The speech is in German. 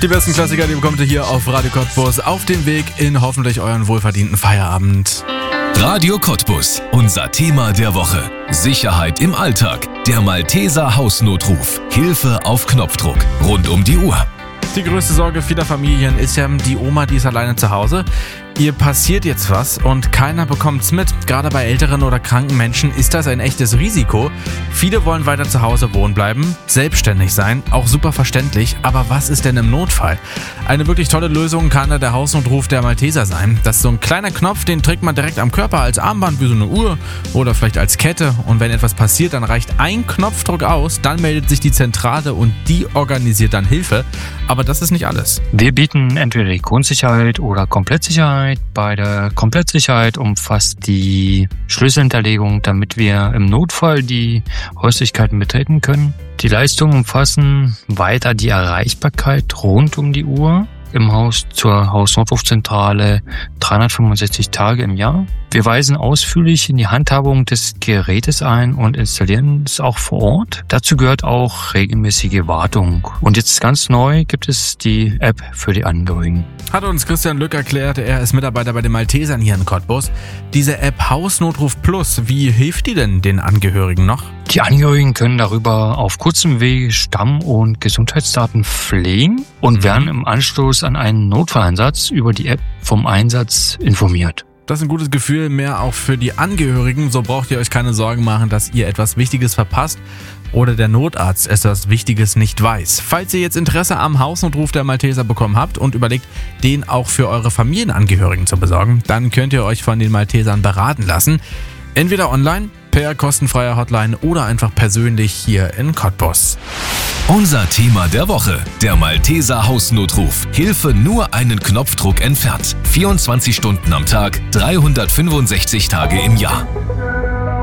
Die besten Klassiker, die bekommt ihr hier auf Radio Cottbus auf dem Weg in hoffentlich euren wohlverdienten Feierabend. Radio Cottbus, unser Thema der Woche. Sicherheit im Alltag. Der Malteser Hausnotruf. Hilfe auf Knopfdruck. Rund um die Uhr. Die größte Sorge vieler Familien ist ja die Oma, die ist alleine zu Hause. Ihr passiert jetzt was und keiner bekommt's mit. Gerade bei älteren oder kranken Menschen ist das ein echtes Risiko. Viele wollen weiter zu Hause wohnen bleiben, selbstständig sein, auch super verständlich. Aber was ist denn im Notfall? Eine wirklich tolle Lösung kann da der Hausnotruf der Malteser sein. Das ist so ein kleiner Knopf, den trägt man direkt am Körper als Armband wie so eine Uhr oder vielleicht als Kette. Und wenn etwas passiert, dann reicht ein Knopfdruck aus, dann meldet sich die Zentrale und die organisiert dann Hilfe. Aber das ist nicht alles. Wir bieten entweder die Grundsicherheit oder Komplettsicherheit. Bei der Komplettsicherheit umfasst die Schlüsselhinterlegung, damit wir im Notfall die Häuslichkeiten betreten können. Die Leistungen umfassen weiter die Erreichbarkeit rund um die Uhr im Haus zur Hausnotrufzentrale 365 Tage im Jahr. Wir weisen ausführlich in die Handhabung des Gerätes ein und installieren es auch vor Ort. Dazu gehört auch regelmäßige Wartung. Und jetzt ganz neu gibt es die App für die Angehörigen. Hat uns Christian Lück erklärt, er ist Mitarbeiter bei den Maltesern hier in Cottbus. Diese App Hausnotruf Plus, wie hilft die denn den Angehörigen noch? Die Angehörigen können darüber auf kurzem Wege Stamm- und Gesundheitsdaten pflegen und werden im Anschluss an einen Notfalleinsatz über die App vom Einsatz informiert. Das ist ein gutes Gefühl, mehr auch für die Angehörigen. So braucht ihr euch keine Sorgen machen, dass ihr etwas Wichtiges verpasst oder der Notarzt etwas Wichtiges nicht weiß. Falls ihr jetzt Interesse am Hausnotruf der Malteser bekommen habt und überlegt, den auch für eure Familienangehörigen zu besorgen, dann könnt ihr euch von den Maltesern beraten lassen. Entweder online, per kostenfreier Hotline oder einfach persönlich hier in Cottbus. Unser Thema der Woche. Der Malteser Hausnotruf. Hilfe nur einen Knopfdruck entfernt. 24 Stunden am Tag, 365 Tage im Jahr.